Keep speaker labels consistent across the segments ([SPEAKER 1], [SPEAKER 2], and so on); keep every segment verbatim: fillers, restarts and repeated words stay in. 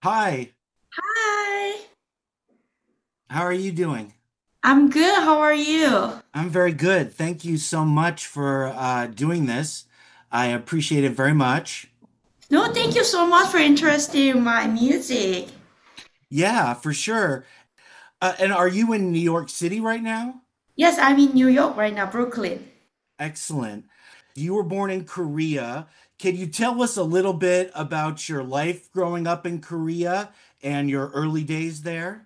[SPEAKER 1] Hi,
[SPEAKER 2] Hi,
[SPEAKER 1] how are you doing?
[SPEAKER 2] I'm good. How are you?
[SPEAKER 1] I'm very good. Thank you so much for uh, doing this. I appreciate it very much.
[SPEAKER 2] No, thank you so much for interested in my music.
[SPEAKER 1] Yeah, for sure. Uh, and are you in New York City right now?
[SPEAKER 2] Yes, I'm in New York right now, Brooklyn.
[SPEAKER 1] Excellent. You were born in Korea. Can you tell us a little bit about your life growing up in Korea and your early days there?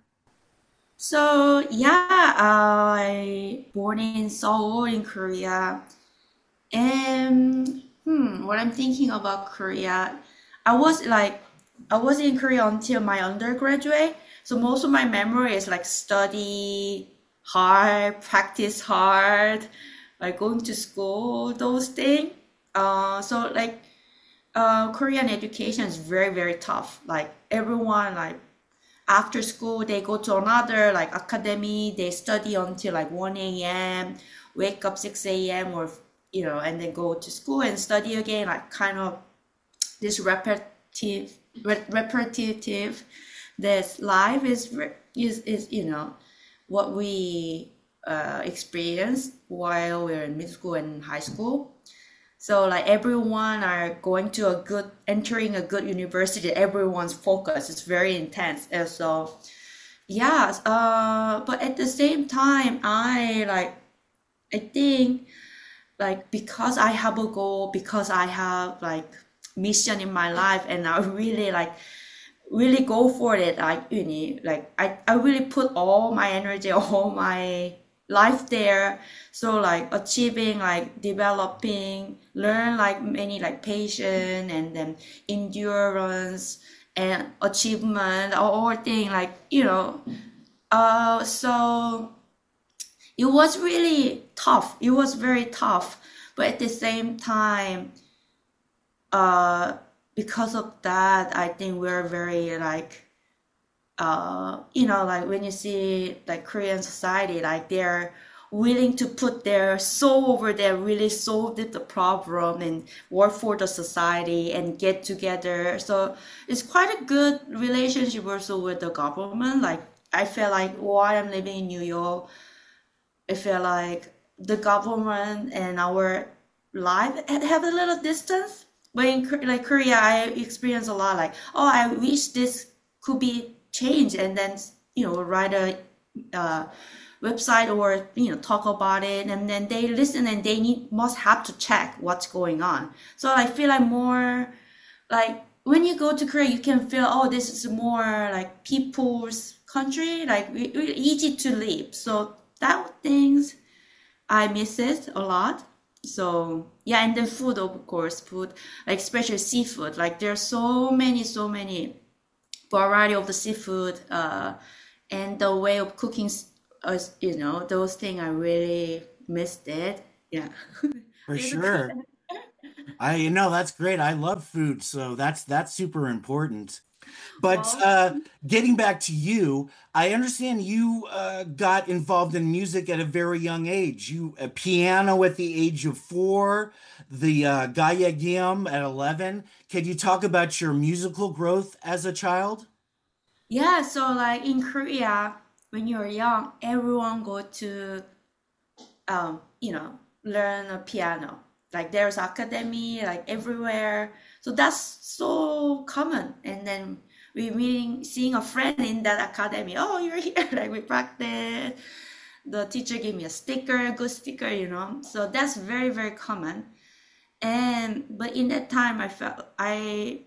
[SPEAKER 2] So yeah, I born in Seoul in Korea. And hmm, what I'm thinking about Korea, I was like, I was in Korea until my undergraduate. So most of my memory is like study hard, practice hard, like going to school, those things. Uh, so like uh, Korean education is very, very tough. Like everyone, like after school, they go to another like academy. They study until like one a m, wake up six a m or you know, and then go to school and study again. Like kind of this repetitive, re- repetitive. This life is re- is is you know what we uh, experience while we're in middle school and high school. So like everyone are going to a good, entering a good university. Everyone's focus is very intense, and so yeah. Uh, but at the same time, I like I think like because I have a goal, because I have like mission in my life, and I really like really go for it. Like you know, like I, I really put all my energy, all my life there. So like achieving, like developing, learn like many like patience and then endurance and achievement, all thing like you know. Uh, so it was really tough. It was very tough, but at the same time, uh, because of that, I think we're very like uh, you know, like when you see like Korean society, like they're willing to put their soul over there, really solve the the problem and work for the society and get together. So it's quite a good relationship also with the government. Like I feel like while I'm living in New York, I feel like the government and our life have a little distance. But in like Korea, I experience a lot like, oh, I wish this could be changed, and then you know write a uh, website or you know talk about it, and then they listen and they need must have to check what's going on. So I feel like more like when you go to Korea, you can feel oh this is more like people's country, like easy to live. So that things I miss it a lot. So yeah, and then food, of course, food, like especially seafood. Like there's so many, so many variety of the seafood, uh, and the way of cooking, uh, you know, those things I really missed it. Yeah,
[SPEAKER 1] For
[SPEAKER 2] it's okay.
[SPEAKER 1] sure. I know that's great. I love food, so that's that's super important. But
[SPEAKER 2] Well,
[SPEAKER 1] uh, getting back to you, I understand you uh, got involved in music at a very young age. You uh, piano at the age of four, the uh, Gayagim at eleven. Can you talk about your musical growth as a child?
[SPEAKER 2] yeah. So like in Korea, when you're young, everyone go to um, you know, learn a piano. Like there's academy like everywhere. So that's so common. And then we meeting seeing a friend in that academy. Oh, you're here. Like we practice. The teacher gave me a sticker, good sticker, you know. So that's very, very common. And but in that time I felt I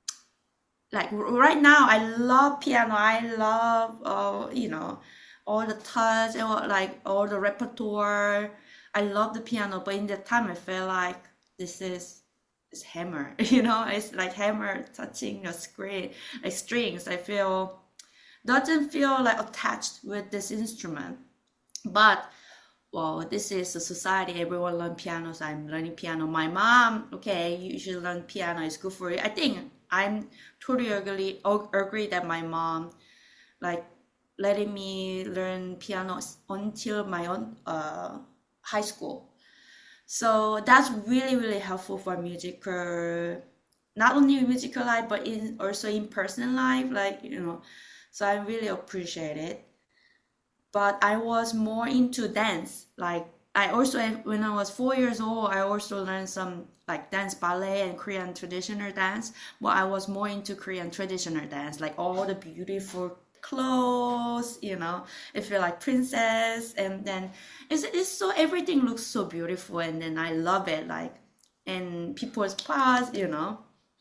[SPEAKER 2] like right now I love piano. I love uh, you know, all the touch and all, like all the repertoire. I love the piano, but in that time I feel like this is is hammer, you know, it's like hammer touching the screen, like strings. I feel doesn't feel like attached with this instrument. But well, this is a society. Everyone learn piano, so I'm learning piano. My mom, okay, you should learn piano. It's good for you. I think I'm totally agree, agree that my mom like letting me learn piano until my own uh, high school. So that's really really helpful for musical not only in musical life but in also in personal life, like you know. So I really appreciate it. But I was more into dance. Like I also, when I was four years old, I also learned some like dance, ballet, and Korean traditional dance. But I was more into Korean traditional dance, like all the beautiful clothes, you know, I feel like princess, and then it's, it's so everything looks so beautiful, and then I love it, like, and people's pause, you know,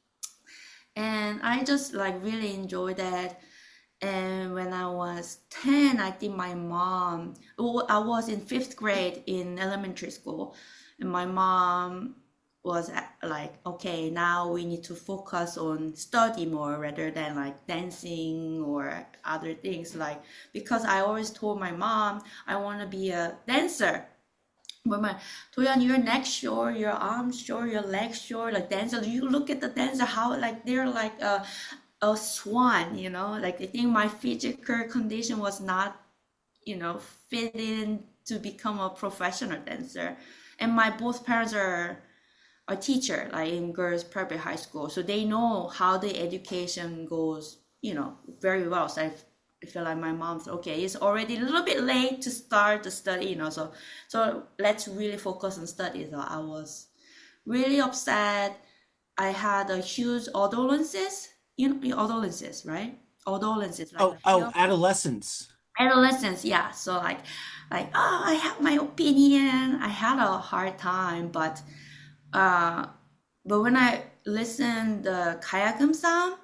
[SPEAKER 2] and I just like really enjoy that. And when I was ten, I think my mom, well, I was in fifth grade in elementary school, and my mom was like, okay, now we need to focus on study more rather than like dancing or other things. Like, because I always told my mom, I want to be a dancer. But my, Toyan, your neck short, your arms short, your legs short, like dancer. You look at the dancer, how like they're like a, a swan, you know. Like I think my physical condition was not, you know, fit in to become a professional dancer. And my both parents are a teacher, like in girls' private high school, so they know how the education goes, you know, very well. So I I feel like my mom's okay. It's already a little bit late to start the study, you know. So, so let's really focus on study. So I was really upset. I had a huge adolescence, you know, adolescence, right? Adolescence, like
[SPEAKER 1] Oh,
[SPEAKER 2] a
[SPEAKER 1] oh,
[SPEAKER 2] fear,
[SPEAKER 1] adolescence.
[SPEAKER 2] adolescence, yeah. So like, like, oh, I have my opinion. I had a hard time, but, uh, but when I listened the Kayakam sound,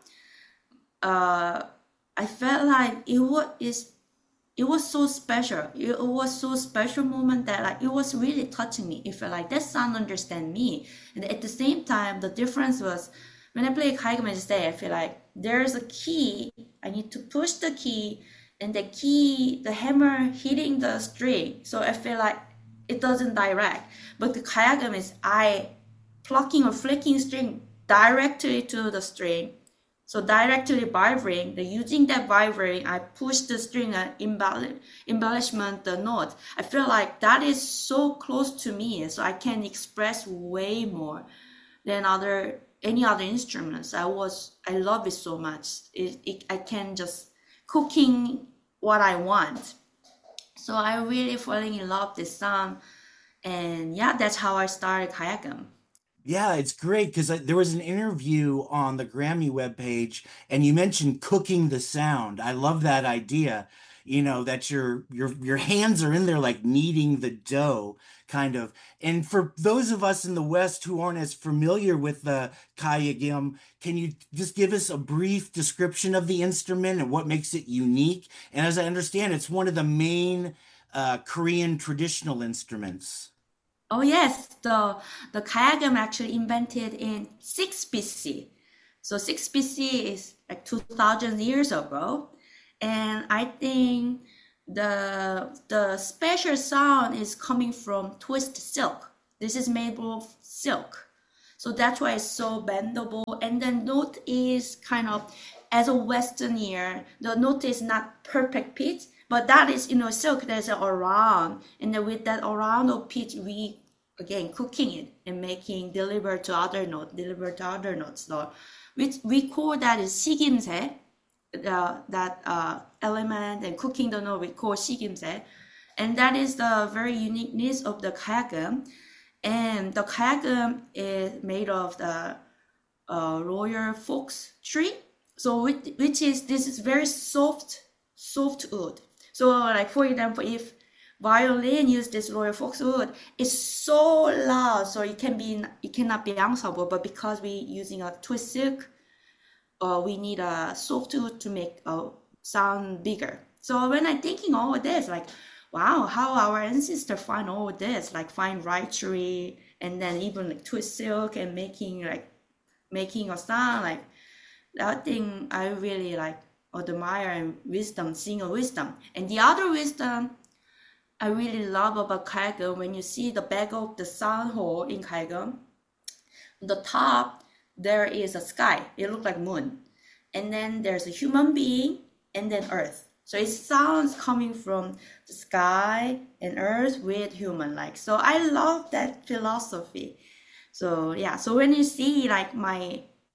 [SPEAKER 2] uh, I felt like it was is it was so special. It was so special moment that like it was really touching me. It felt like that sound understand me, and at the same time, the difference was when I play Kaigaman today, I feel like there's a key. I need to push the key, and the key, the hammer hitting the string. So I feel like it doesn't direct. But the Kayagam is I plucking or flicking string directly to the string, so directly vibrating, the using that vibrating, I push the string and embellish, embellishment the note. I feel like that is so close to me, so I can express way more than other any other instruments. I was I love it so much. It, it I can just cooking what I want. So I really falling in love with this song, and yeah, that's how I started Kayakam.
[SPEAKER 1] Yeah, it's great because there was an interview on the Grammy webpage, and you mentioned cooking the sound. I love that idea. You know, that your your your hands are in there like kneading the dough, kind of. And for those of us in the West who aren't as familiar with the kayagim, can you just give us a brief description of the instrument and what makes it unique? And as I understand, it's one of the main uh, Korean traditional instruments.
[SPEAKER 2] Oh yes, the the kayagam actually invented in six B C. So six B C is like two thousand years ago, and I think the the special sound is coming from twist silk. This is made of silk. So that's why it's so bendable. And the note is kind of, as a Western ear, the note is not perfect pitch, but that is, you know, silk there's around. And then with that around of pitch, we again cooking it and making deliver to other note, deliver to other notes. So we, we call that is sigimse, the, that uh, element, and cooking the note we call sigimse. And that is the very uniqueness of the kayagam. And the kayagam is made of the uh, royal fox tree. So which, which is, this is very soft, soft wood. So like for example, if violin use this royal fox wood, it's so loud, so it can be it cannot be ensemble. But because we using a twist silk, uh, we need a soft wood to make a sound bigger. So when I'm thinking all of this, like, wow, how our ancestors find all this, like find right tree and then even like twist silk and making like making a sound, like that thing I really like admire, and wisdom, seeing a wisdom. And the other wisdom I really love about kayagam, when you see the back of the sound hole in kayagam, the top there is a sky. It looks like moon, and then there's a human being, and then earth. So it sounds coming from the sky and earth with human like. So I love that philosophy. So yeah, so when you see like my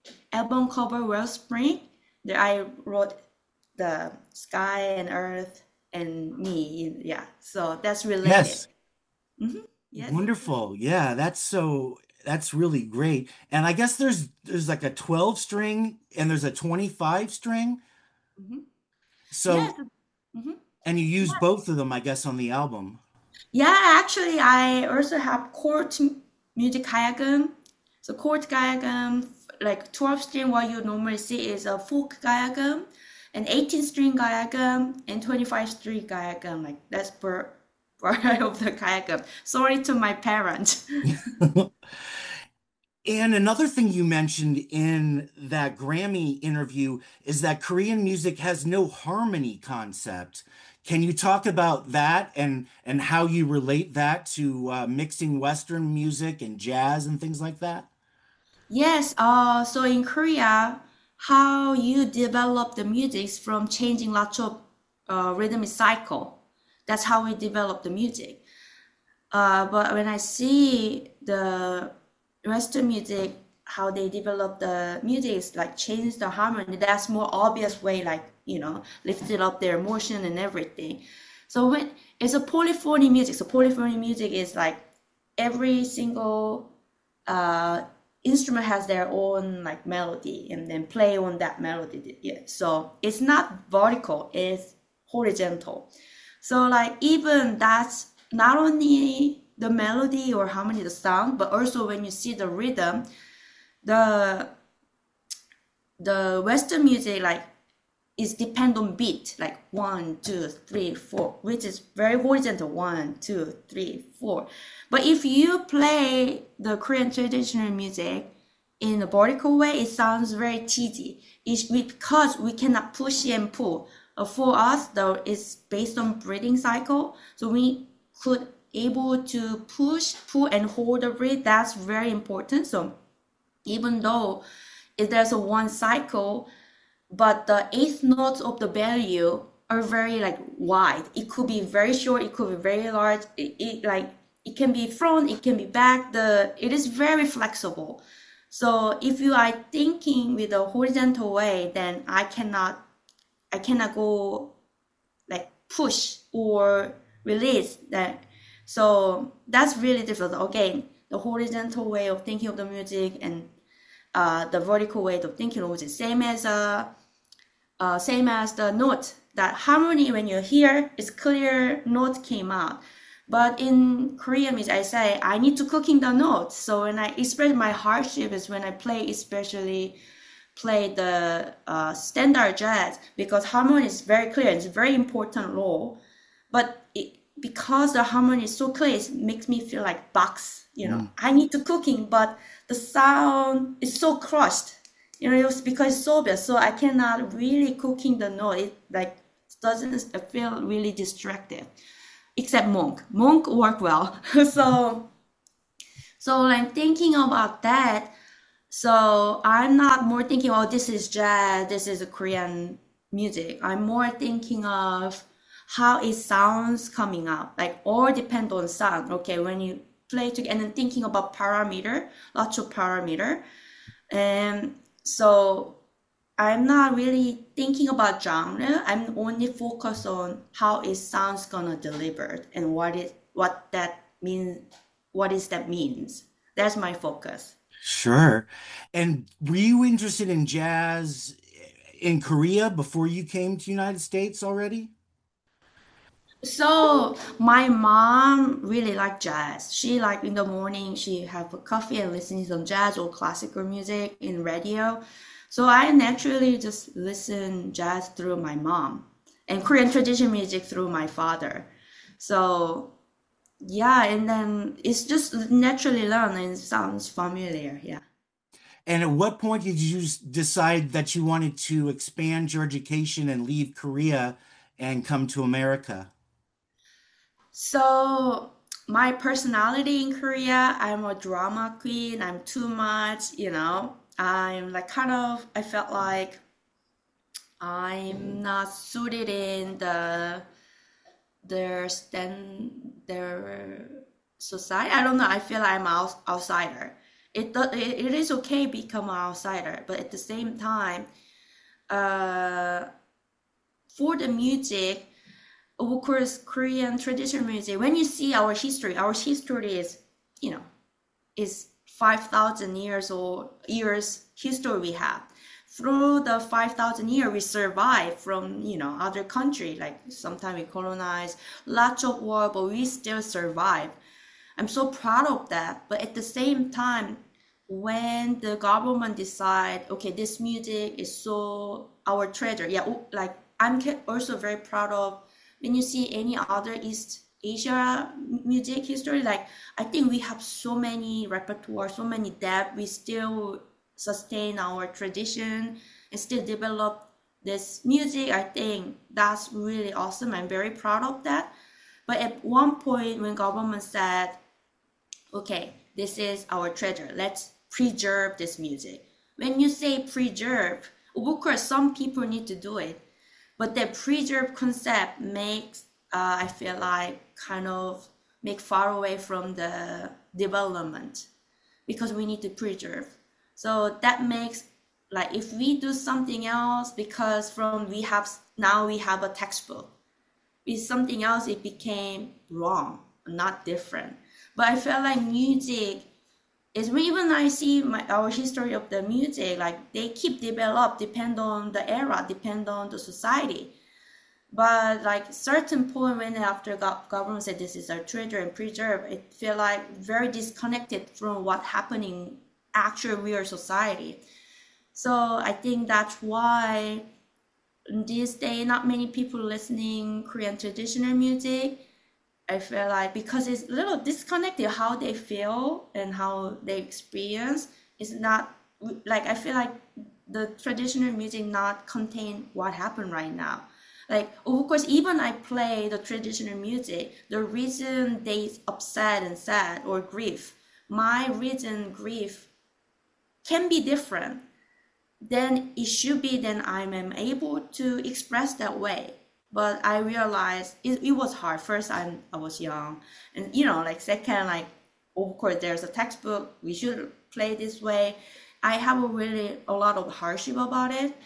[SPEAKER 2] album cover Wellspring. There I wrote the sky and earth and me. Yeah, so that's related.
[SPEAKER 1] Yes.
[SPEAKER 2] Hmm. Yes.
[SPEAKER 1] Wonderful. Yeah, that's so that's really great. And I guess there's there's like a twelve string and there's a twenty-five string.
[SPEAKER 2] Hmm. Yes.
[SPEAKER 1] So,
[SPEAKER 2] Hmm.
[SPEAKER 1] and you use both of them, I guess, on the album.
[SPEAKER 2] Yeah, actually, I also have chord m- music diagram. So chord diagram, like twelve string, what you normally see is a folk diagram, an eighteen string diagram, and twenty-five string diagram. Like that's per part of the diagram. Sorry to my parents.
[SPEAKER 1] And another thing you mentioned in that Grammy interview is that Korean music has no harmony concept. Can you talk about that and and how you relate that to uh, mixing Western music and jazz and things like that?
[SPEAKER 2] Yes, uh, so in Korea, how you develop the music from changing lots of uh, rhythmic cycle. That's how we develop the music. Uh, but when I see the Western music, how they develop the music is like change the harmony. That's more obvious way, like you know, lifted up their emotion and everything. So when it's a polyphony music, so polyphony music is like every single uh, instrument has their own like melody and then play on that melody. Yeah. So it's not vertical, it's horizontal. So like even that's not only the melody or harmony, the sound, but also when you see the rhythm, the the Western music like is depend on beat, like one, two, three, four, which is very horizontal, one, two, three, four. But if you play the Korean traditional music in a vertical way, it sounds very cheesy. It's because we cannot push and pull. Uh, for us, though, it's based on breathing cycle, so we could able to push, pull, and hold the breath. That's very important. So even though if there's a one cycle, but the eighth notes of the value are very like wide. It could be very short, it could be very large. It, it like it can be front, it can be back. The it is very flexible. So if you are thinking with a horizontal way, then I cannot I cannot go like push or release that. So that's really difficult. Again, the horizontal way of thinking of the music and uh, the vertical way of thinking of music, same as a uh, same as the note. That harmony when you hear is clear note came out. But in Korean music, I say I need to cooking the notes. So when I express my hardship is when I play, especially play the uh, standard jazz because harmony is very clear. It's a very important role. But it, because the harmony is so clear, it makes me feel like box. You know,
[SPEAKER 1] Mm.
[SPEAKER 2] I need to cooking, but the sound is so crushed. You know, it's because it's so bad, so I cannot really cooking the note. It like doesn't feel really distracted. Except monk, monk work well. so so I'm thinking about that. So I'm not more thinking, oh, this is jazz, this is a Korean music. I'm more thinking of how it sounds coming out. Like all depend on sound. Okay, when you play together and then thinking about parameter, lots of parameter. And so I'm not really thinking about genre. I'm only focused on how it sounds gonna deliver and what it what that means what is that means. That's my focus.
[SPEAKER 1] Sure. And were you interested in jazz in Korea before you came to United States already?
[SPEAKER 2] So my mom really liked jazz. She like in the morning she have a coffee and listening to some jazz or classical music in radio. So I naturally just listen jazz through my mom and Korean tradition music through my father. So yeah, and then it's just naturally learned and it sounds familiar. Yeah.
[SPEAKER 1] And at what point did you s- decide that you wanted to expand your education and leave Korea and come to America?
[SPEAKER 2] So my personality in Korea, I'm a drama queen. I'm too much, you know. I'm like kind of I felt like I'm not suited in the their stand their society. I don't know. I feel like I'm out, outsider. it, do- it it is okay become an outsider, but at the same time, uh, for the music, of course, Korean traditional music. When you see our history, our history is, you know, is five thousand years or years history we have. Through the five thousand years, we survived from, you know, other country. Like sometimes we colonize, lots of war, but we still survive. I'm so proud of that. But at the same time, when the government decide, okay, this music is so our treasure. Yeah, like I'm also very proud of when you see any other East Asia music history. Like I think we have so many repertoire, so many depth. We still sustain our tradition and still develop this music. I think that's really awesome. I'm very proud of that. But at one point when government said, okay, this is our treasure, let's preserve this music. When you say preserve, of course, some people need to do it, but the preserve concept makes, uh, I feel like, kind of make far away from the development because we need to preserve. So that makes, like, if we do something else, because from we have now we have a textbook, with something else it became wrong, not different. But I feel like music is, even I see my, our history of the music, like they keep develop, depend on the era, depend on the society. But like certain point when after government said this is our treasure and preserve, it feel like very disconnected from what happening actual real society. So I think that's why in this day not many people listening Korean traditional music. I feel like because it's a little disconnected how they feel and how they experience. It's not like I feel like the traditional music not contain what happened right now. Like of course, even I play the traditional music, the reason they upset and sad or grief, my reason grief can be different. Then it should be then I'm able to express that way. But I realized it, it was hard. First, I'm I was young, and you know, like second, like of course there's a textbook. We should play this way. I have a really a lot of hardship about it.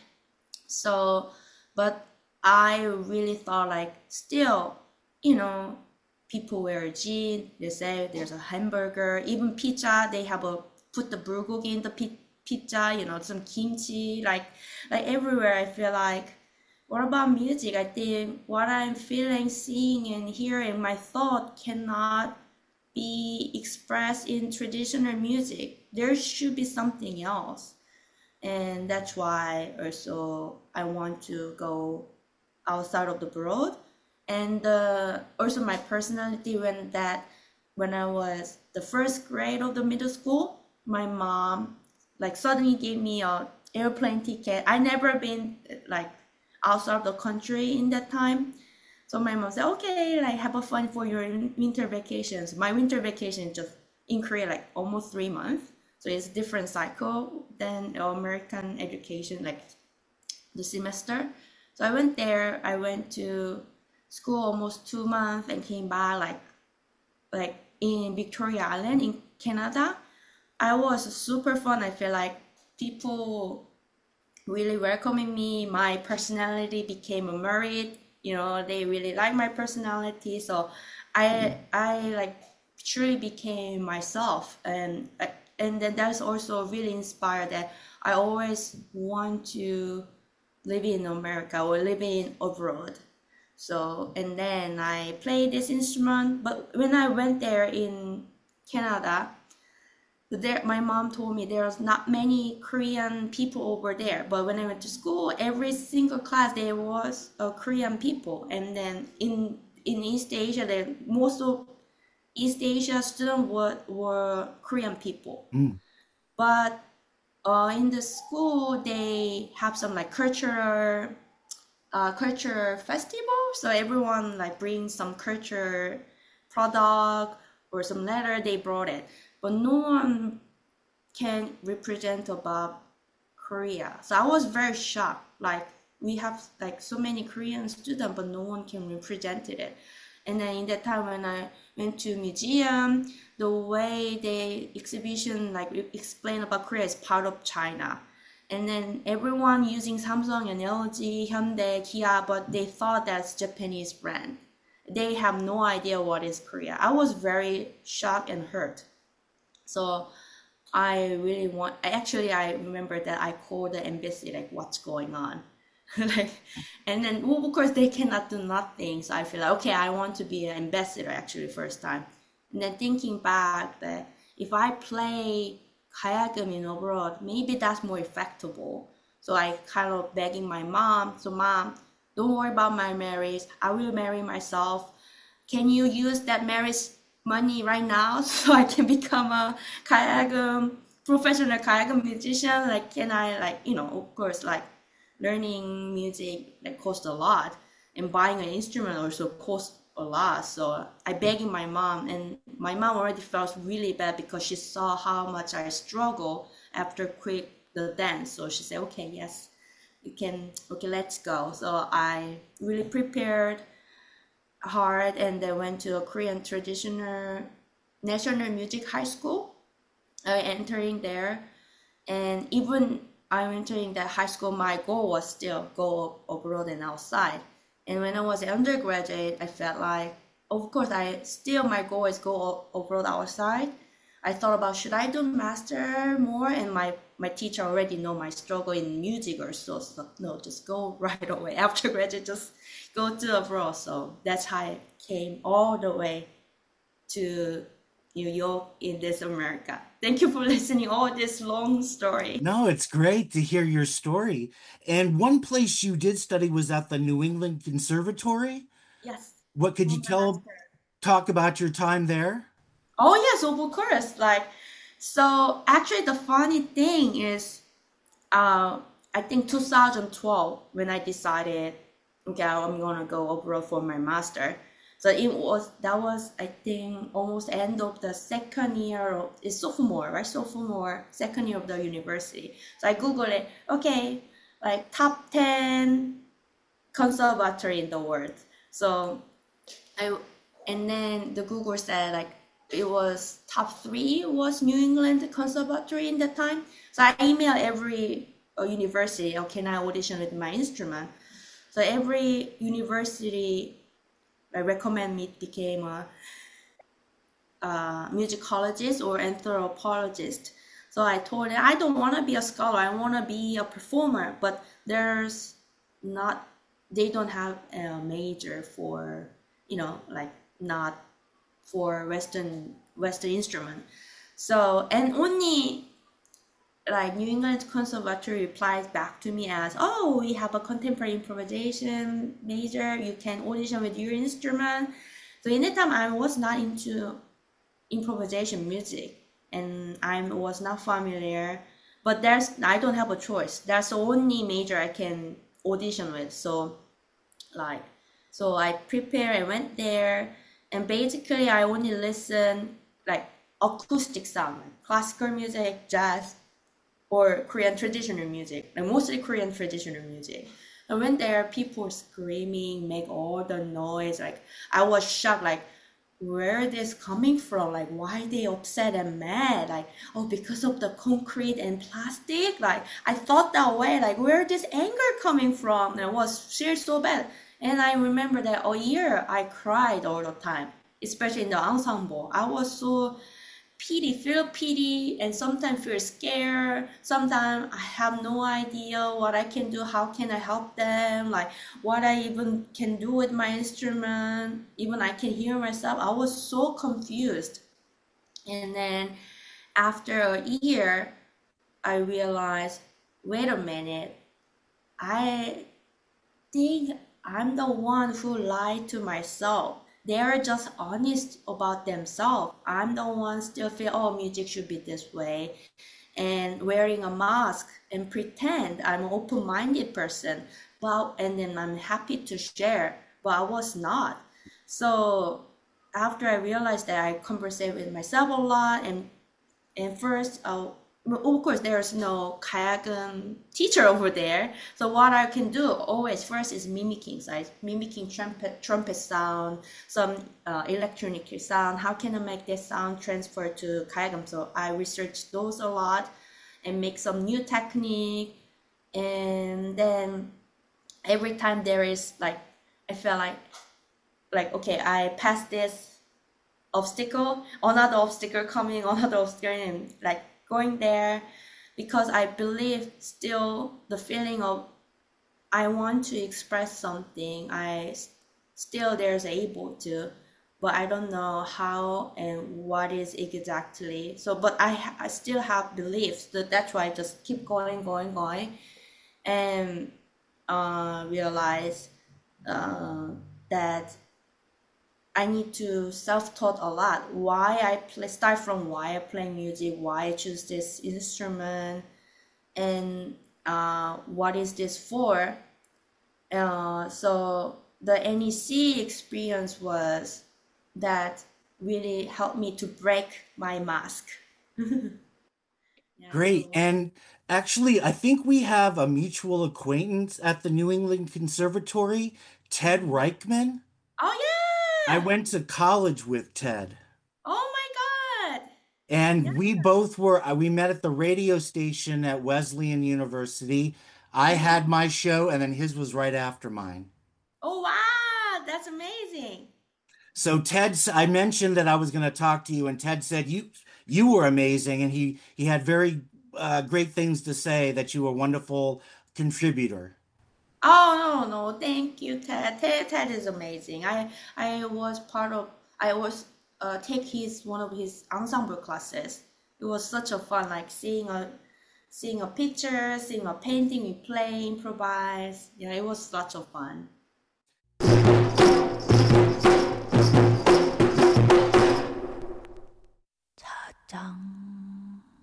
[SPEAKER 2] So, but I really thought like still, you know, people wear jeans. They say there's a hamburger, even pizza. They have a put the bulgogi in the pi- pizza. You know, some kimchi. Like like everywhere, I feel like. What about music? I think what I'm feeling, seeing, and hearing, my thought cannot be expressed in traditional music. There should be something else. And that's why also I want to go outside of the world. And uh, also my personality when that when I was the first grade of the middle school, my mom like suddenly gave me a airplane ticket. I never been like outside of the country in that time. So my mom said, okay, like have a fun for your winter vacations. My winter vacation just in Korea, like almost three months. So it's a different cycle than American education, like the semester. So I went there, I went to school almost two months and came back like, like in Victoria Island in Canada. I was super fun. I feel like people really welcoming me. My personality became a merit. You know, they really like my personality. So I I like truly became myself, and and then that's also really inspired that I always want to live in America or live in abroad. So and then I played this instrument, but when I went there in Canada, there my mom told me there's not many Korean people over there, but when I went to school every single class there was a Korean people. And then in in East Asia there most of East Asia students were, were Korean people.
[SPEAKER 1] Mm.
[SPEAKER 2] But uh, in the school they have some like cultural uh, culture festival, so everyone like brings some culture product or some letter they brought it, but no one can represent about Korea. So I was very shocked. Like we have like so many Korean students, but no one can represent it. And then in that time when I went to museum, the way they exhibition like explain about Korea is part of China. And then everyone using Samsung and L G, Hyundai, Kia, but they thought that's Japanese brand. They have no idea what is Korea. I was very shocked and hurt. So I really want, actually, I remember that I called the embassy, like, what's going on? Like, and then, well, of course, they cannot do nothing. So I feel like, okay, I want to be an ambassador actually, first time. And then thinking back that if I play Kayagum in abroad, maybe that's more effectable. So I kind of begging my mom, so mom, don't worry about my marriage. I will marry myself. Can you use that marriage money right now so I can become a Kayagum, professional Kayagum musician? Like, can I, like, you know, of course, like, learning music that costs a lot, and buying an instrument also costs a lot. So I begging my mom, and my mom already felt really bad because she saw how much I struggle after quit the dance. So she said, okay, yes, you can, okay, let's go. So I really prepared hard, and then went to a Korean traditional national music high school. I entering there, and even I'm entering that high school, my goal was still go abroad and outside. And when I was an undergraduate, I felt like, of course, I still my goal is go abroad outside. I thought about, should I do master more? And my my teacher already know my struggle in music or so. So no, just go right away after graduate, just go to abroad. So that's how I came all the way to New York in this America. Thank you for listening all this long story.
[SPEAKER 1] No, it's great to hear your story. And one place you did study was at the New England Conservatory.
[SPEAKER 2] Yes,
[SPEAKER 1] What could
[SPEAKER 2] for
[SPEAKER 1] you
[SPEAKER 2] my
[SPEAKER 1] tell,
[SPEAKER 2] master.
[SPEAKER 1] talk about your time there?
[SPEAKER 2] Oh yes, of course. Like, so actually the funny thing is, uh, I think two thousand twelve when I decided, okay, I'm gonna go abroad for my master. So it was that was I think almost end of the second year of it's sophomore, right? Sophomore, second year of the university. So I Googled it. Okay, like top ten conservatory in the world. So I and then the Google said like it was top three was New England Conservatory in that time. So I emailed every uh, university, oh, can I audition with my instrument? So every university I recommend me became a, a musicologist or anthropologist. So I told them I don't want to be a scholar. I want to be a performer. But there's not. They don't have a major for you know like not for Western Western instrument. So and only like New England Conservatory replies back to me as, oh, we have a contemporary improvisation major. You can audition with your instrument. So in that time, I was not into improvisation music, and I was not familiar. But there's I don't have a choice. That's the only major I can audition with. So like, so I prepared. I went there, and basically I only listen like acoustic sound, like classical music, jazz, or Korean traditional music, like mostly Korean traditional music. I went there, people screaming, make all the noise. Like I was shocked, like where this coming from? Like why they upset and mad? Like oh, because of the concrete and plastic. Like I thought that way. Like where this anger coming from? And it was sheer so bad. And I remember that a year I cried all the time, especially in the ensemble. I was so pity, feel pity, and sometimes feel scared. Sometimes I have no idea what I can do. How can I help them? Like what I even can do with my instrument. Even I can hear myself. I was so confused. And then after a year, I realized, wait a minute, I think I'm the one who lied to myself. They're just honest about themselves. I'm the one still feel, oh, music should be this way, and wearing a mask and pretend I'm an open-minded person. But and then I'm happy to share, but I was not. So after I realized that I conversate with myself a lot, and and first, uh, Well, of course, there's no kayaken teacher over there. So what I can do always first is mimicking. So I mimicking trumpet, trumpet sound, some uh, electronic sound. How can I make this sound transfer to kayaken? So I research those a lot and make some new technique. And then every time there is like, I feel like like okay, I passed this obstacle, another obstacle coming, another obstacle, and like going there because I believe still the feeling of I want to express something. I still there's able to, but I don't know how and what is exactly. So, but I I still have beliefs that that's why I just keep going, going, going, and uh, realize uh, that I need to self-taught a lot. Why I play, start from why I play music, why I choose this instrument, and uh, what is this for? Uh, so the N E C experience was that really helped me to break my mask. Yeah.
[SPEAKER 1] Great.
[SPEAKER 2] So,
[SPEAKER 1] And actually, I think we have a mutual acquaintance at the New England Conservatory, Ted
[SPEAKER 2] mhm.
[SPEAKER 1] Reichman.
[SPEAKER 2] Oh
[SPEAKER 1] I
[SPEAKER 2] yeah!
[SPEAKER 1] went to college with Ted,
[SPEAKER 2] Oh my God! Yeah.
[SPEAKER 1] and we both were, uh, we met at the radio station at Wesleyan University. I
[SPEAKER 2] Mhm.
[SPEAKER 1] had my show, and then his was right after mine.
[SPEAKER 2] Oh wow! That's amazing.
[SPEAKER 1] So Ted, s- I mentioned that I was going to talk to you, and Ted said you you were amazing, and he he had very uh, great things to say that you were a wonderful contributor.
[SPEAKER 2] Oh no, no, thank you, Ted. Ted, Ted is amazing. I I was part of. I was uh take his one of his ensemble classes. It was such a fun, like seeing a seeing a picture, seeing a painting, we play, improvise. Yeah, it was such a fun. 장